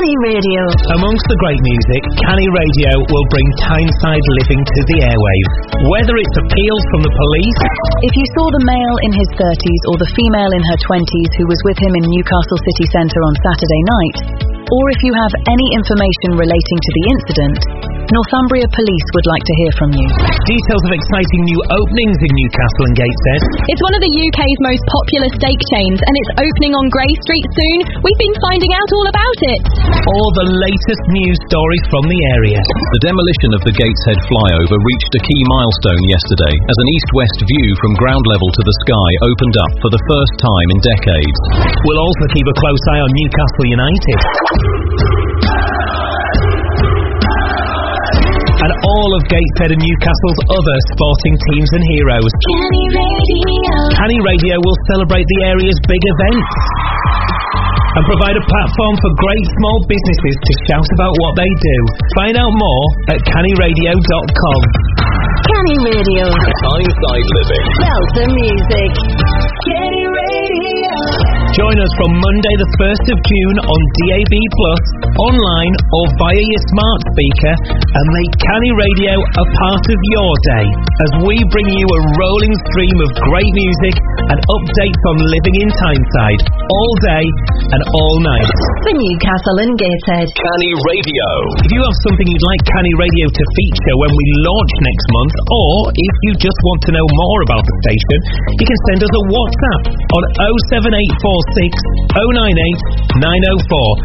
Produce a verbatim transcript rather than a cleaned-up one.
Canny Radio. Amongst the great music, Canny Radio will bring Tyneside living to the airwaves. Whether it's appeals from the police... If you saw the male in his thirties or the female in her twenties who was with him in Newcastle city centre on Saturday night, or if you have any information relating to the incident, Northumbria Police would like to hear from you. Details of exciting new openings in Newcastle and Gateshead. It's one of the U K's most popular steak chains, and it's opening on Grey Street soon. We've been finding out all about it. Or the latest news stories from the area. The demolition of the Gateshead flyover reached a key milestone yesterday as an east-west view from ground level to the sky opened up for the first time in decades. We'll also keep a close eye on Newcastle United. And all of Gateshead and Newcastle's other sporting teams and heroes. Canny Radio. Canny Radio will celebrate the area's big events and provide a platform for great small businesses to shout about what they do. Find out more at canny radio dot com. Canny Radio. Tyneside living. Belter music. Canny Radio. Join us from Monday the first of June on D A B plus, online or via your smart speaker, and make Canny Radio a part of your day as we bring you a rolling stream of great music and updates on living in Tyneside all day and all night. For Newcastle and Gateshead. Canny Radio. If you have something you'd like Canny Radio to feature when we launch next month, or if you just want to know more about the station, you can send us a WhatsApp on oh seven eight four six oh nine eight nine oh four.